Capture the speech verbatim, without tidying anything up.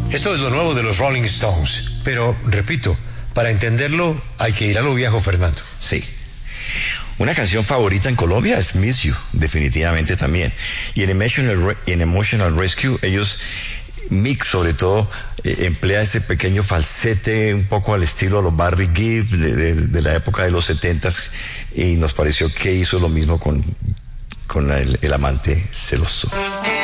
Esto es lo nuevo de los Rolling Stones, pero repito, para entenderlo hay que ir a lo viejo, Fernando. Sí. Una canción favorita en Colombia es Miss You, definitivamente también. Y en Emotional, en Emotional Rescue, ellos, Mick sobre todo, eh, emplea ese pequeño falsete un poco al estilo de los Barry Gibb de, de, de la época de los setentas, y nos pareció que hizo lo mismo con, con el, el amante celoso.